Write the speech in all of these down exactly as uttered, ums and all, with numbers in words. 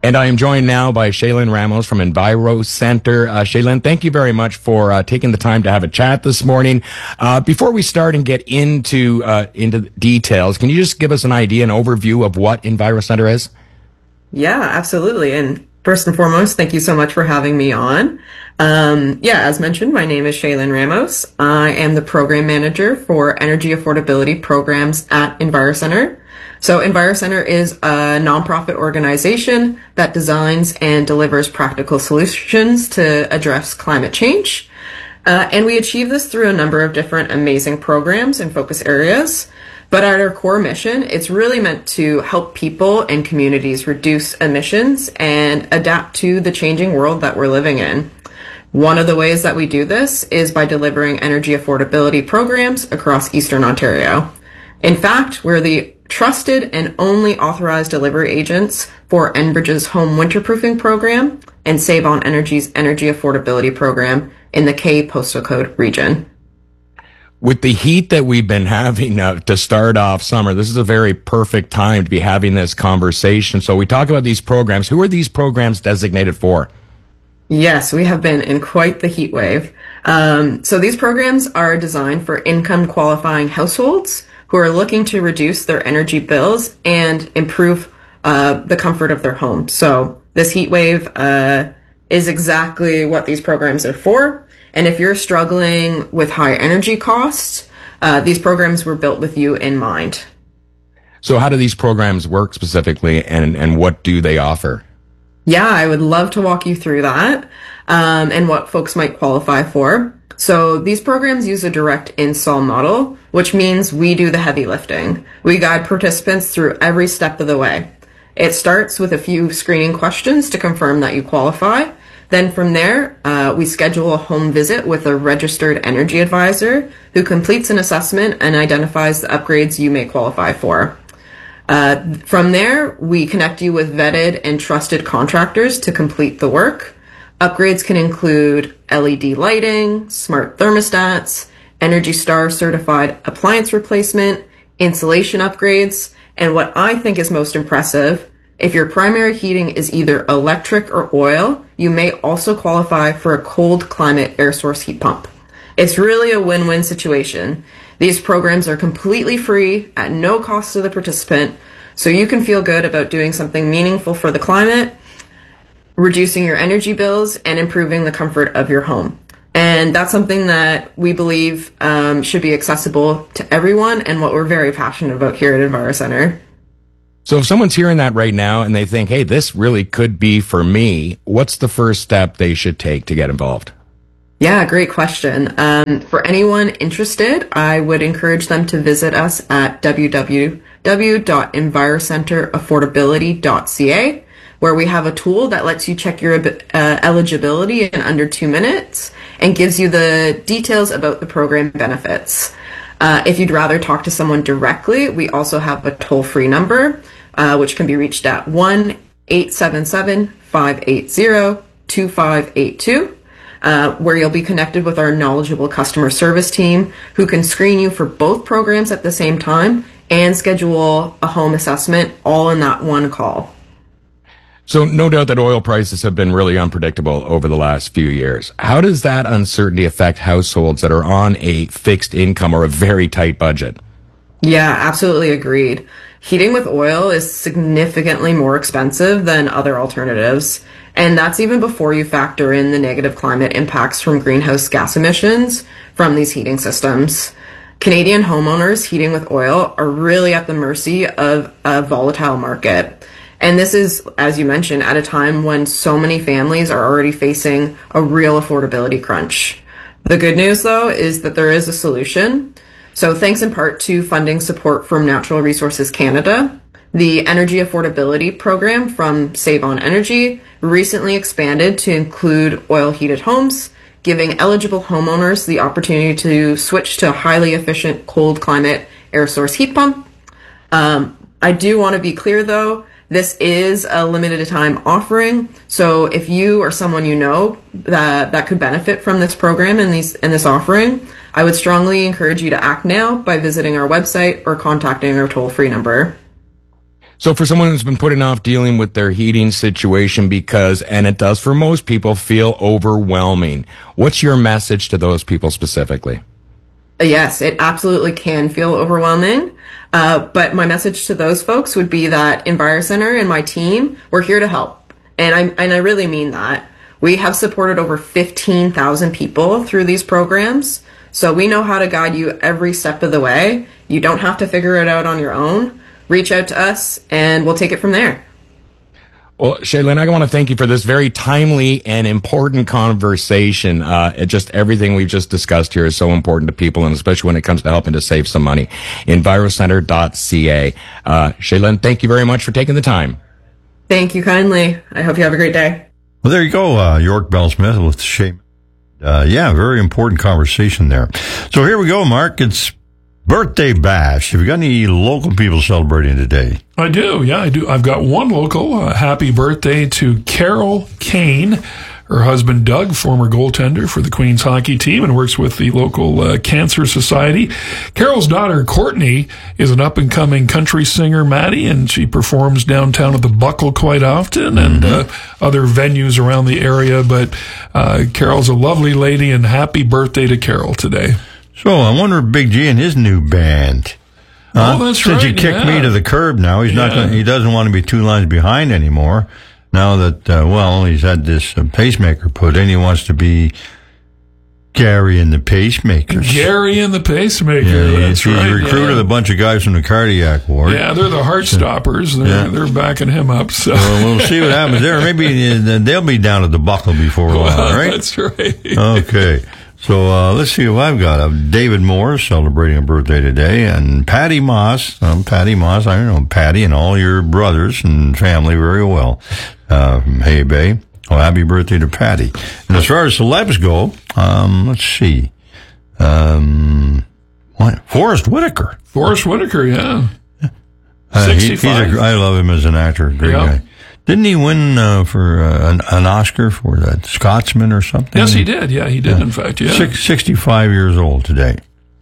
And I am joined now by Shaylin Ramos from Enviro Center. Uh, Shaylin, thank you very much for uh, taking the time to have a chat this morning. Uh, before we start and get into uh, into the details, can you just give us an idea, an overview of what Enviro Center is? Yeah, absolutely. And first and foremost, thank you so much for having me on. Um, yeah, as mentioned, my name is Shaylin Ramos. I am the program manager for energy affordability programs at Enviro Center. So Enviro Center is a nonprofit organization that designs and delivers practical solutions to address climate change. Uh, and we achieve this through a number of different amazing programs and focus areas. But at our core mission, it's really meant to help people and communities reduce emissions and adapt to the changing world that we're living in. One of the ways that we do this is by delivering energy affordability programs across Eastern Ontario. In fact, we're the trusted and only authorized delivery agents for Enbridge's home winterproofing program and Save On Energy's energy affordability program in the K postal code region. With the heat that we've been having uh, to start off summer, this is a very perfect time to be having this conversation. So we talk about these programs. Who are these programs designated for? Yes, we have been in quite the heat wave. Um, so these programs are designed for income qualifying households who are looking to reduce their energy bills and improve uh, the comfort of their home. So this heat wave uh, is exactly what these programs are for. And if you're struggling with high energy costs, uh, these programs were built with you in mind. So how do these programs work specifically, and, and what do they offer? Yeah, I would love to walk you through that um, and what folks might qualify for. So these programs use a direct install model, which means we do the heavy lifting. We guide participants through every step of the way. It starts with a few screening questions to confirm that you qualify. Then from there, uh, we schedule a home visit with a registered energy advisor who completes an assessment and identifies the upgrades you may qualify for. Uh, from there, we connect you with vetted and trusted contractors to complete the work. Upgrades can include L E D lighting, smart thermostats, Energy Star certified appliance replacement, insulation upgrades, and what I think is most impressive, if your primary heating is either electric or oil, you may also qualify for a cold climate air source heat pump. It's really a win-win situation. These programs are completely free at no cost to the participant, so you can feel good about doing something meaningful for the climate, reducing your energy bills, and improving the comfort of your home. And that's something that we believe um, should be accessible to everyone, and what we're very passionate about here at Enviro Center. So if someone's hearing that right now and they think, hey, this really could be for me, what's the first step they should take to get involved? Yeah, great question. Um, for anyone interested, I would encourage them to visit us at w w w dot envirocenter affordability dot c a, where we have a tool that lets you check your uh, eligibility in under two minutes and gives you the details about the program benefits. Uh, if you'd rather talk to someone directly, we also have a toll-free number, uh, which can be reached at one eight seven seven, five eight zero, two five eight two. Uh, where you'll be connected with our knowledgeable customer service team who can screen you for both programs at the same time and schedule a home assessment all in that one call. So no doubt that oil prices have been really unpredictable over the last few years. How does that uncertainty affect households that are on a fixed income or a very tight budget? Yeah, absolutely agreed. Heating with oil is significantly more expensive than other alternatives. And that's even before you factor in the negative climate impacts from greenhouse gas emissions from these heating systems. Canadian homeowners heating with oil are really at the mercy of a volatile market. And this is, as you mentioned, at a time when so many families are already facing a real affordability crunch. The good news, though, is that there is a solution. So thanks in part to funding support from Natural Resources Canada, the Energy Affordability Program from Save On Energy recently expanded to include oil-heated homes, giving eligible homeowners the opportunity to switch to a highly efficient cold climate air source heat pump. Um, I do want to be clear, though, this is a limited time offering. So if you or someone you know that, that could benefit from this program and these and this offering, I would strongly encourage you to act now by visiting our website or contacting our toll-free number. So for someone who's been putting off dealing with their heating situation because, and it does for most people, feel overwhelming, what's your message to those people specifically? Yes, it absolutely can feel overwhelming. Uh, but my message to those folks would be that EnviroCenter and my team, we're here to help. And I, and I really mean that. We have supported over fifteen thousand people through these programs. So we know how to guide you every step of the way. You don't have to figure it out on your own. Reach out to us and we'll take it from there. Well, Shaylin, I want to thank you for this very timely and important conversation. Uh, it just everything we've just discussed here is so important to people, and especially when it comes to helping to save some money. Envirocenter dot c a. Uh, Shaylin, thank you very much for taking the time. Thank you kindly. I hope you have a great day. Well, there you go, uh, York Bell Smith with Shay. Uh, yeah, very important conversation there. So here we go, Mark. It's birthday bash. Have you got any local people celebrating today? I do, yeah, I do. I've got one local. Uh, happy birthday to Carol Kane. Her husband, Doug, former goaltender for the Queens hockey team and works with the local uh, Cancer Society. Carol's daughter, Courtney, is an up-and-coming country singer, Maddie, and she performs downtown at the Buckle quite often and uh, other venues around the area. But uh, Carol's a lovely lady, and happy birthday to Carol today. So I wonder if Big G and his new band. Huh? Oh, that's Since right. he kicked yeah. me to the curb now, he's Yeah. not going. He doesn't want to be two lines behind anymore. Now that uh, well, he's had this uh, pacemaker put in, he wants to be Gary and the Pacemakers. Gary and the Pacemaker. Yeah, that's he's right. recruited yeah. a bunch of guys from the cardiac ward. Yeah, they're the heart stoppers. They're, Yeah. they're backing him up. So Well, we'll see what happens there. Maybe uh, they'll be down at the Buckle before long, well, right? that's right. Okay. So uh, let's see who I've got. Uh, David Moore celebrating a birthday today, and Patty Moss. Um, Patty Moss, I know Patty and all your brothers and family very well uh, from Hay Bay. Well, happy birthday to Patty. And as far as celebs go, um, let's see. Um, what? Forrest Whitaker. Forrest Whitaker, yeah. Uh, he- he's sixty-five. a, I love him as an actor. Great Yeah. guy. Didn't he win uh, for uh, an, an Oscar for that Scotsman or something? Yes, he did. Yeah, he did, in fact, yeah. Six, sixty-five years old today.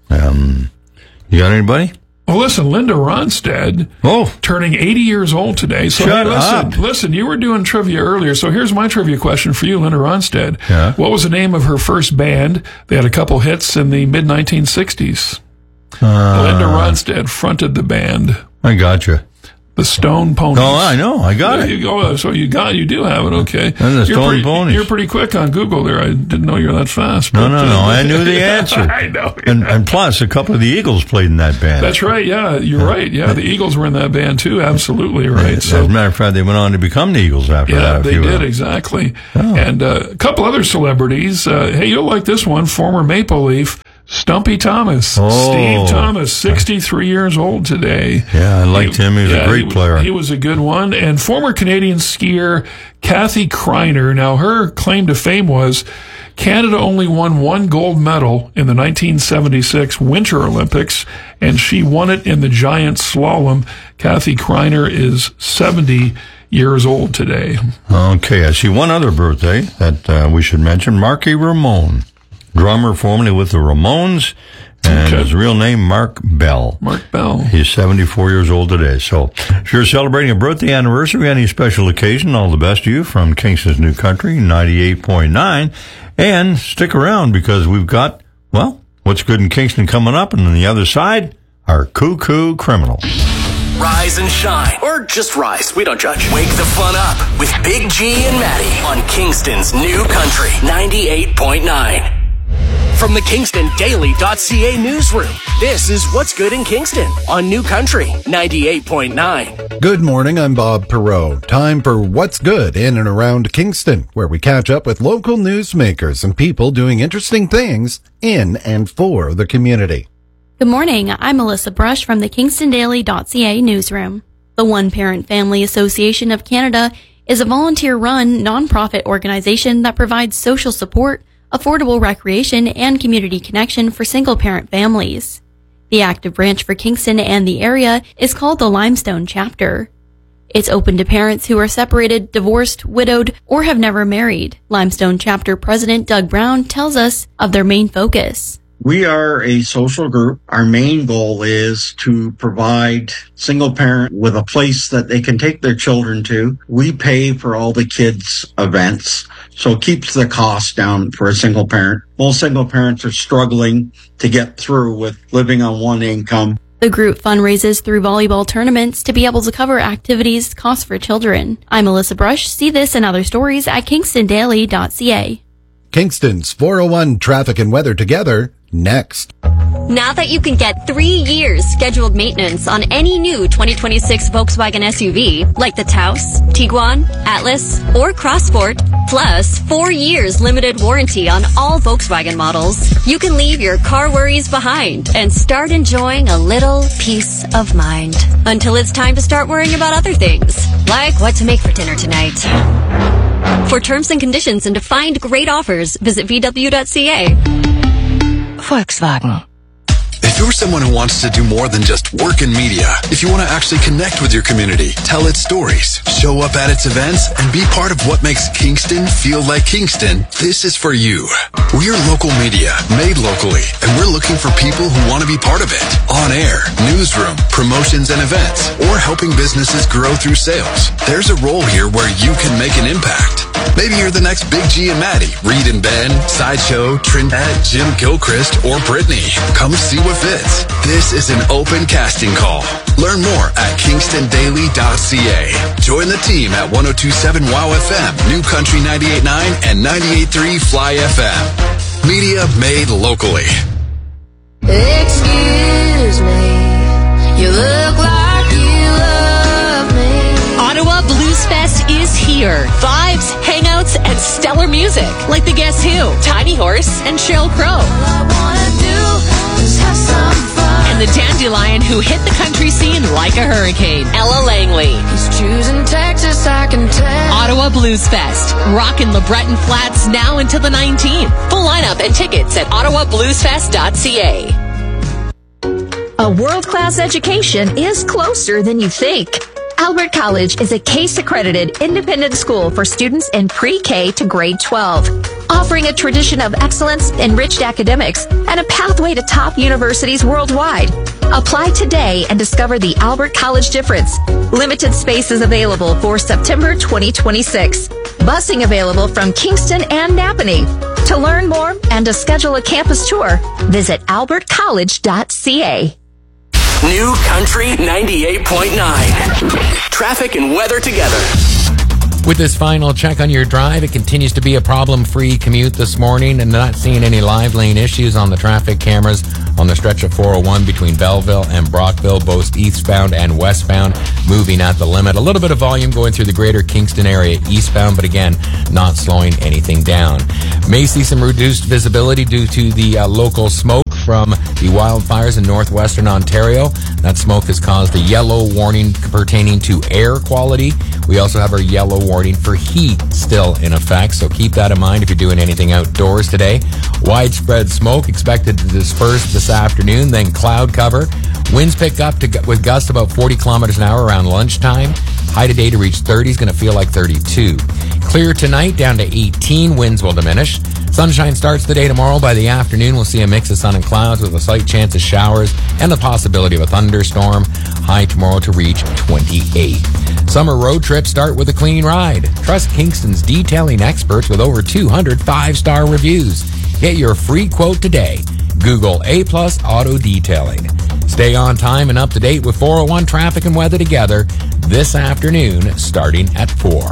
Um, you got anybody? Well, listen, Linda Ronstadt, Oh, turning eighty years old today. So, Shut hey, listen, up. listen, you were doing trivia earlier. So here's my trivia question for you, Linda Ronstadt. Yeah. What was the name of her first band? They had a couple hits in the mid nineteen sixties. uh, Linda Ronstadt fronted the band, I got you. the Stone Ponies. Oh, I know. I got There it. you go. So you got, you do have it. Okay. And the You're Stone pretty, Ponies. You're pretty quick on Google there. I didn't know you were that fast. No, but, no, uh, no. I knew the answer. I know. And, and plus, a couple of the Eagles played in that band. That's right. Yeah, you're right. Yeah, the Eagles were in that band too. Absolutely right. As a matter of fact, they went on to become the Eagles after Yeah, that. a they few of did, them. exactly. Oh. And uh, a couple other celebrities. Uh, hey, you'll like this one. Former Maple Leaf, Stumpy Thomas. Oh. Steve Thomas, sixty-three years old today. Yeah, I liked him. He was yeah, a great he, player. He was a good one. And former Canadian skier Kathy Kreiner. Now, her claim to fame was Canada only won one gold medal in the nineteen seventy-six Winter Olympics, and she won it in the giant slalom. Kathy Kreiner is seventy years old today. Okay, I see one other birthday that uh, we should mention. Marky Ramone, drummer formerly with the Ramones, and Okay. his real name, Mark Bell. Mark Bell. He's seventy-four years old today. So if you're celebrating a birthday anniversary, any special occasion, all the best to you from Kingston's New Country, ninety-eight point nine. And stick around because we've got, well, what's good in Kingston coming up, and on the other side, our Cuckoo Criminal. Rise and shine. Or just rise. We don't judge. Wake the fun up with Big G and Maddie on Kingston's New Country ninety-eight point nine. From the Kingston Daily dot C A newsroom, this is What's Good in Kingston on New Country ninety-eight point nine. Good morning, I'm Bob Perot. Time for What's Good in and around Kingston, where we catch up with local newsmakers and people doing interesting things in and for the community. Good morning, I'm Melissa Brush from the Kingston Daily dot C A newsroom. The One Parent Family Association of Canada is a volunteer-run, nonprofit organization that provides social support, affordable recreation, and community connection for single-parent families. The active branch for Kingston and the area is called the Limestone Chapter. It's open to parents who are separated, divorced, widowed, or have never married. Limestone Chapter President Doug Brown tells us of their main focus. We are a social group. Our main goal is to provide single parent with a place that they can take their children to. We pay for all the kids' events, so it keeps the cost down for a single parent. Most single parents are struggling to get through with living on one income. The group fundraises through volleyball tournaments to be able to cover activities costs for children. I'm Melissa Brush. See this and other stories at kingston daily dot c a. Kingston's four oh one Traffic and Weather Together, next. Now that you can get three years scheduled maintenance on any new twenty twenty-six Volkswagen S U V, like the Taos, Tiguan, Atlas, or Crossport, plus four years limited warranty on all Volkswagen models, you can leave your car worries behind and start enjoying a little peace of mind. Until it's time to start worrying about other things, like what to make for dinner tonight. For terms and conditions and to find great offers, visit v w dot c a. Volkswagen. If you're someone who wants to do more than just work in media, if you want to actually connect with your community, tell its stories, show up at its events, and be part of what makes Kingston feel like Kingston, this is for you. We're local media, made locally, and we're looking for people who want to be part of it. On air, newsroom, promotions and events, or helping businesses grow through sales. There's a role here where you can make an impact. Maybe you're the next Big G and Maddie, Reed and Ben, Sideshow, Trinidad, Jim Gilchrist, or Brittany. Come see what fits. This is an open casting call. Learn more at kingston daily dot c a. Join the team at one oh two point seven WOW F M, New Country ninety-eight point nine, and ninety-eight point three Fly F M. Media made locally. Excuse me, you look like you love me. Ottawa Blues Fest is here. Vibes, hangouts, and stellar music like the Guess Who, Tiny Horse, and Sheryl Crow. All I wanna do is have some fun. And the Dandelion who hit the country scene like a hurricane, Ella Langley. He's choosing Texas, I can tell. Ottawa Blues Fest, rockin' LeBreton Flats now until the nineteenth. Full lineup and tickets at ottawa blues fest dot c a. A world-class education is closer than you think. Albert College is a CASE-accredited independent school for students in pre-K to grade twelve, offering a tradition of excellence, enriched academics, and a pathway to top universities worldwide. Apply today and discover the Albert College difference. Limited spaces available for September twenty twenty-six. Busing available from Kingston and Napanee. To learn more and to schedule a campus tour, visit albert college dot c a. New Country ninety-eight point nine. Traffic and weather together. With this final check on your drive, it continues to be a problem-free commute this morning and not seeing any live lane issues on the traffic cameras on the stretch of four oh one between Belleville and Brockville, both eastbound and westbound, moving at the limit. A little bit of volume going through the greater Kingston area eastbound, but again, not slowing anything down. May see some reduced visibility due to the uh, local smoke from the wildfires in northwestern Ontario. That smoke has caused a yellow warning pertaining to air quality. We also have our yellow warning for heat still in effect, so keep that in mind if you're doing anything outdoors today. Widespread smoke expected to disperse this afternoon, then cloud cover. Winds pick up to, with gusts about forty kilometers an hour around lunchtime. High today to reach thirty is going to feel like thirty-two. Clear tonight down to eighteen. Winds will diminish. Sunshine starts the day tomorrow. By the afternoon, we'll see a mix of sun and clouds with a slight chance of showers and the possibility of a thunderstorm. High tomorrow to reach twenty-eight. Summer road trips start with a clean ride. Trust Kingston's detailing experts with over two hundred five-star reviews. Get your free quote today. Google A Plus Auto Detailing. Stay on time and up to date with four oh one Traffic and Weather together this afternoon starting at four.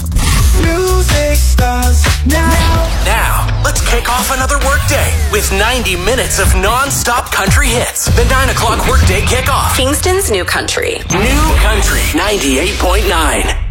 Music starts now. Now, let's kick off another workday with ninety minutes of non-stop country hits. The nine o'clock workday kickoff. Kingston's New Country. New Country ninety-eight point nine.